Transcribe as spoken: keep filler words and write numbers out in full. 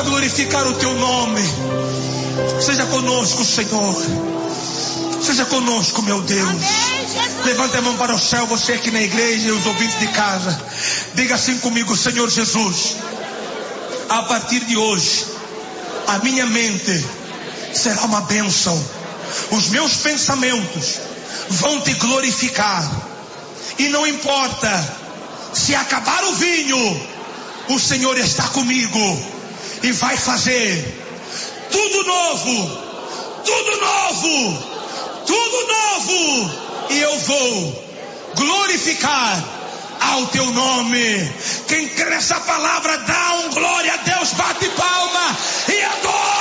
glorificar o teu nome. Seja conosco, Senhor. Seja conosco, meu Deus. Levante a mão para o céu, você aqui na igreja e os ouvintes de casa. Diga assim comigo: Senhor Jesus, a partir de hoje, a minha mente será uma bênção. Os meus pensamentos vão te glorificar. E não importa se acabar o vinho, o Senhor está comigo e vai fazer tudo novo, tudo novo, tudo novo. E eu vou glorificar ao teu nome. Quem crê nessa palavra, dá um glória a Deus, bate palma e adora.